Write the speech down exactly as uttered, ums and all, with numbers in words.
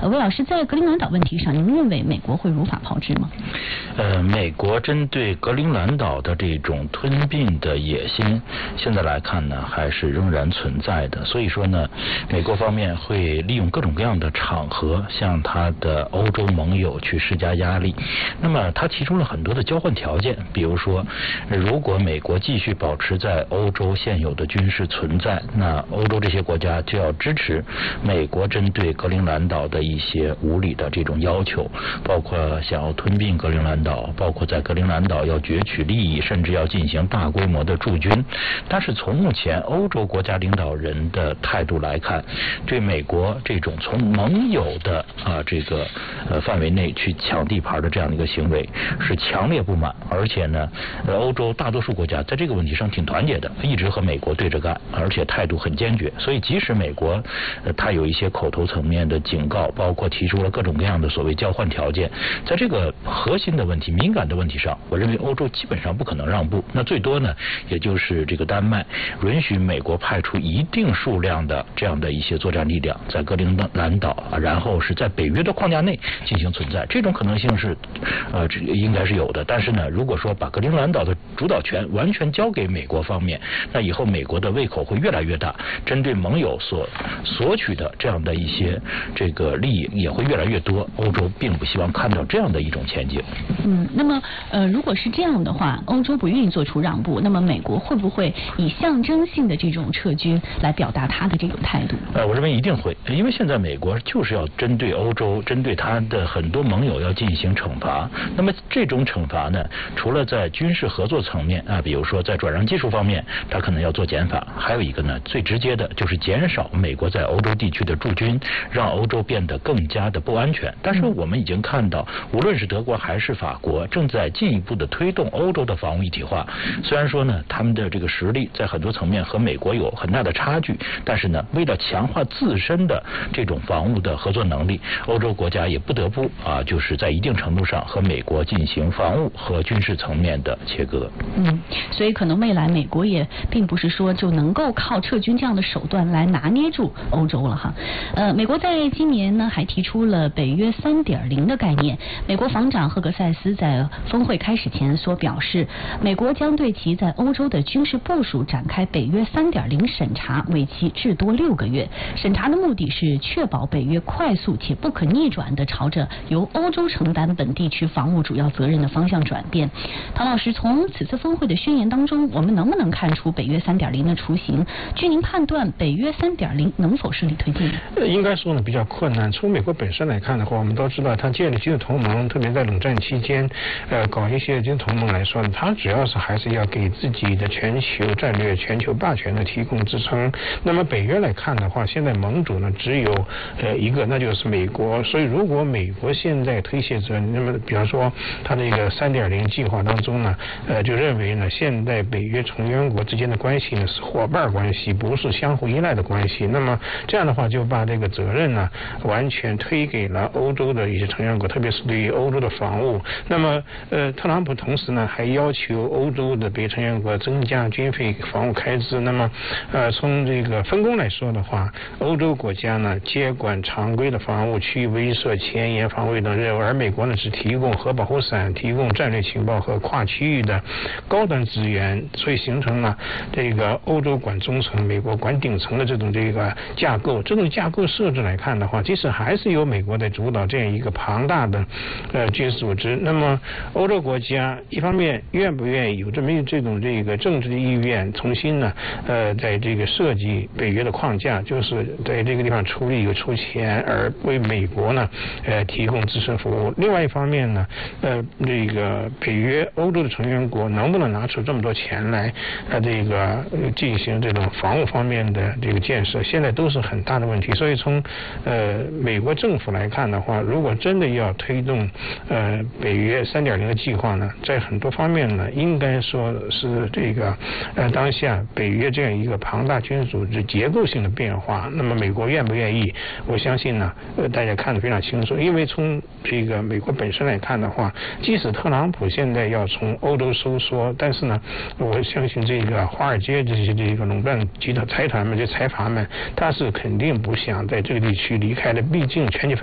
呃，魏老师，在格陵兰岛问题上，您认为美国会如法炮制吗？ 呃，美国针对格陵兰岛的这种吞并的野心，现在来看呢，还是仍然存在的。所以说呢，美国方面会利用各种各样的场合，向他的欧洲盟友去施加压力。那么他提出了很多的交换条件，比如说，如果美国继续保持在欧洲现有的军事存在，那欧洲这些国家就要支持美国针对格陵兰岛的一些无理的这种要求，包括想要吞并格陵兰岛，包括在格陵兰岛要攫取利益，甚至要进行大规模的驻军。但是从目前欧洲国家领导人的态度来看，对美国这种从盟友的啊这个呃范围内去抢地盘的这样的一个行为是强烈不满，而且呢，欧洲大多数国家在这个问题上挺团结的，一直和美国对着干，而且态度很坚决。所以即使美国呃他有一些口头层面的警告，包括提出了各种各样的所谓交换条件，在这个核心的问题、敏感的问题上，我认为欧洲基本上不可能让步。那最多呢，也就是这个丹麦允许美国派出一定数量的这样的一些作战力量在格陵兰岛啊，然后是在北约的框架内进行存在，这种可能性是呃应该是有的。但是呢，如果说把格陵兰岛的主导权完全交给美国方面，那以后美国的胃口会越来越大，针对盟友所索取的这样的一些这个利益也会越来越多。欧洲并不希望看到这样的一种前景。 嗯，那么呃，如果是这样的话，欧洲不愿意做出让步，那么美国会不会以象征性的这种撤军来表达他的这种态度？ 呃，我认为一定会，因为现在美国就是要针对欧洲，针对他的很多盟友要进行惩罚。那么这种惩罚呢，除了在军事合作层面啊，比如说在转让技术方面，他可能要做减法，还有一个呢，最直接的就是减少美国在欧洲地区的驻军，让欧洲变得更加的不安全。但是我们已经看到，无论是德国还是法国，正在进一步的推动欧洲的防务一体化。虽然说呢，他们的这个实力在很多层面和美国有很大的差距，但是呢，为了强化自身的这种防务的合作能力，欧洲国家也不得不啊，就是在一定程度上和美国进行防务和军事层面的切割。 嗯，所以可能未来美国也并不是说就能够靠撤军这样的手段来拿捏住欧洲了哈。呃，美国在今年呢还提出了北约 三点零 的概念。美国防长赫格塞斯在峰会开始前所表示，美国将对其在欧洲的军事部署展开北约 三点零 审查，为期至多六个月。审查的目的是确保北约快速且不可逆转地朝着由欧洲承担本地区防务主要责任的方向转变。唐老师，从此次峰会的宣言当中，我们能不能看出北约 三点零 的雏形？据您判断，北约 三点零 能否顺利推进？ 应该说呢，比较困难。从美国本身来看的话，我们都知道，它建立军事同盟，特别在冷战期间，呃，搞一些军事同盟来说呢，它主要是还是要给自己的全球战略、全球霸权呢提供支撑。那么北约来看的话，现在盟主呢只有呃一个，那就是美国。所以如果美国现在推卸责任，那么比方说它这个 三点零 计划当中呢，呃，就认为呢，现在北约成员国之间的关系呢是伙伴关系，不是相互依赖的关系。那么这样的话，就把这个责任呢完全推给了欧洲的一些成员国，特别是对于欧洲的防务。那么呃，特朗普同时呢还要求欧洲的北约成员国增加军费防务开支。那么呃，从这个分工来说的话，欧洲国家呢接管常规的防务、区域威慑、前沿防卫等任务，而美国呢只提供核保护伞、提供战略情报和跨区域的高端资源，所以形成了这个欧洲管中层、美国管顶层的这种这个架构。这种架构设置来看的话，即使还是由美国在主导这样一个庞大的呃军事组织，那么欧洲国家一方面愿不愿意有这么这种这个政治的意愿，重新呢呃在这个设计北约的框架，就是在这个地方出力有出钱，而为美国呢呃提供支持服务。另外一方面呢，呃这个北约欧洲的成员国能不能拿出这么多钱来呃这个进行这种防务方面的这个建设，现在都是很大的问题。所以从呃美国政府来看的话，如果真的要推动呃北约 三点零 的计划呢，在很多方面呢，应该说是这个呃当下北约这样一个庞大军事组织结构性的变化。那么美国愿不愿意？我相信呢，呃大家看得非常清楚。因为从这个美国本身来看的话，即使特朗普现在要从欧洲收缩，但是呢，我相信这个华尔街这些这个垄断集团财团们、这财阀们，他是肯定不想在这个地区离开的。毕竟全球